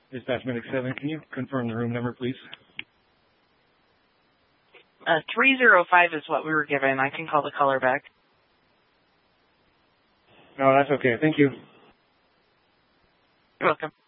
Dispatch Medic 7, can you confirm the room number, please? 305 is what we were given. I can call the caller back. No, that's okay. Thank you. You're welcome.